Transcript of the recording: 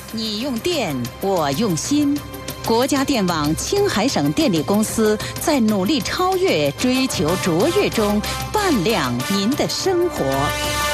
你用电，我用心。国家电网青海省电力公司在努力超越、追求卓越中，伴亮您的生活。